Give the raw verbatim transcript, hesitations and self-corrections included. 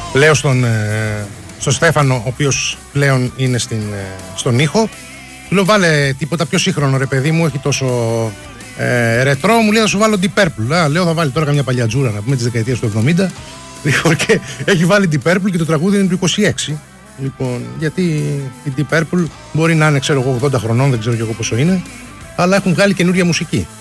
λέω στον, ε, στον Στέφανο, ο οποίος πλέον είναι στην, ε, στον ήχο. Του λέω βάλε τίποτα πιο σύγχρονο ρε παιδί μου, έχει τόσο ε, ρετρό. Μου λέει θα σου βάλω Deep Purple. Α, λέω θα βάλει τώρα καμιά παλιατζούρα να πούμε της δεκαετίας του εβδομήντα. Λοιπόν, και έχει βάλει Deep Purple και το τραγούδι είναι του είκοσι έξι. Λοιπόν, γιατί η Deep Purple μπορεί να είναι ξέρω εγώ ογδόντα χρονών, δεν ξέρω και εγώ πόσο είναι, αλλά έχουν βγάλει καινούργια μουσική.